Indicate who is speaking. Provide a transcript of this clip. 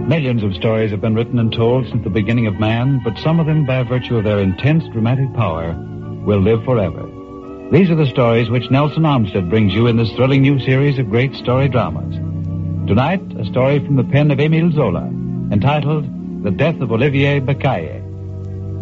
Speaker 1: Millions of stories have been written and told since the beginning of man, but some of them, by virtue of their intense dramatic power, will live forever. These are the stories which Nelson Armstead brings you in this thrilling new series of great story dramas. Tonight, a story from the pen of Émile Zola, entitled The Death of Olivier Bakaye.